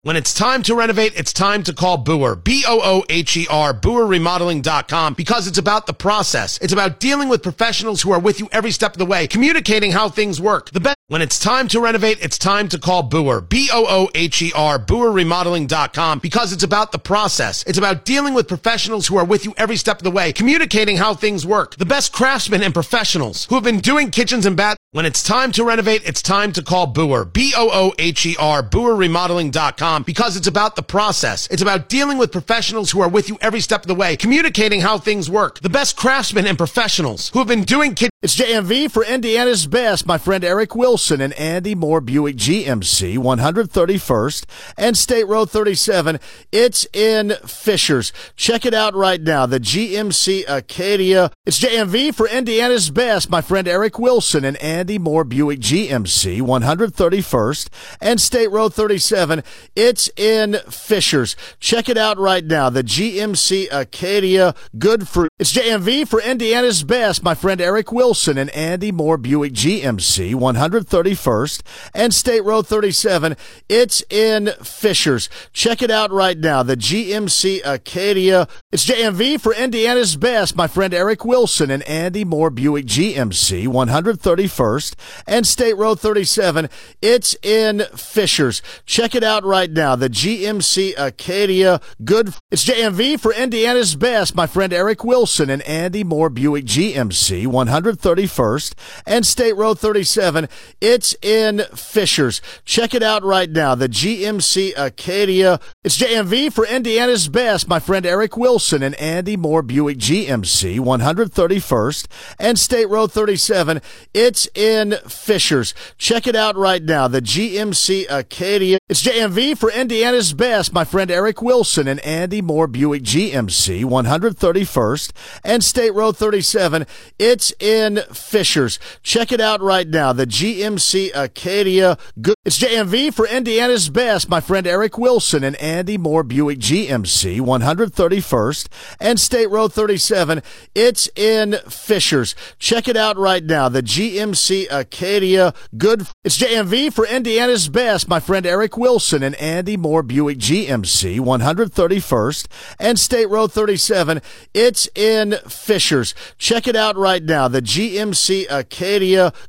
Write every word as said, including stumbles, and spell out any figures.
When it's time to renovate, it's time to call Boer, B O O H E R, Boer Remodeling dot com, because it's about the process. It's about dealing with professionals who are with you every step of the way, communicating how things work. The best. When it's time to renovate, it's time to call Boer, B O O H E R, Boer Remodeling dot com, because it's about the process. It's about dealing with professionals who are with you every step of the way, communicating how things work. The best craftsmen and professionals who have been doing kitchens and baths. When it's time to renovate, it's time to call Boer, B O O H E R, Boer Remodeling dot com, because it's about the process. It's about dealing with professionals who are with you every step of the way, communicating how things work. The best craftsmen and professionals who have been doing kitchens. It's J M V for Indiana's Best. My friend Eric Wilson and Andy Moore Buick G M C, one thirty-first and State Road thirty-seven. It's in Fishers. Check it out right now. The G M C Acadia. It's J M V for Indiana's Best. My friend Eric Wilson and Andy Moore Buick G M C, one thirty-first and State Road thirty-seven. It's in Fishers. Check it out right now. The G M C Acadia. Good fruit. It's J M V for Indiana's Best. My friend Eric Wilson and Andy Moore Buick G M C, one thirty-first and State Road thirty-seven. It's in Fishers. Check it out right now. The G M C Acadia. It's J M V for Indiana's Best. My friend Eric Wilson and Andy Moore Buick G M C, one thirty-first and State Road thirty-seven. It's in Fishers. Check it out right now. The G M C Acadia. Good. It's J M V for Indiana's Best. My friend Eric Wilson and Andy Moore Buick G M C, one thirty-first and State Road thirty-seven. It's in Fishers. Check it out right now. The G M C Acadia. It's J M V for Indiana's Best. My friend Eric Wilson and Andy Moore Buick G M C, one thirty-first and State Road thirty-seven. It's in Fishers. Check it out right now. The G M C Acadia. It's J M V for Indiana's Best. My friend Eric Wilson and Andy Moore Buick G M C, one thirty-first and State Road thirty-seven. It's in Fishers. Check it out right now. The G M C Acadia. Good. It's J M V for Indiana's Best. My friend Eric Wilson and Andy Moore Buick G M C, one thirty-first and State Road thirty-seven. It's in Fishers. Check it out right now. The G M C Acadia. Good. It's J M V for Indiana's Best. My friend Eric Wilson and Andy Moore Buick G M C, one thirty-first and State Road thirty-seven. It's in Fishers. Check it out right now. The G M C Acadia.